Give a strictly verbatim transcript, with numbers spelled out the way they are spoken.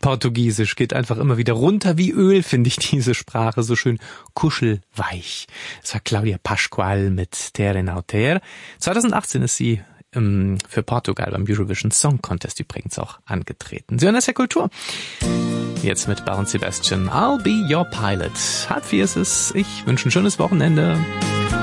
Portugiesisch geht einfach immer wieder runter wie Öl, finde ich diese Sprache, so schön kuschelweich. Es war Claudia Pascual mit Terre Nauter. zweitausendachtzehn ist sie ähm, für Portugal beim Eurovision Song Contest übrigens auch angetreten. Sie hören das ja Kultur. Jetzt mit Baron Sebastian, I'll be your pilot. Halb vier ist es. Ich wünsche ein schönes Wochenende.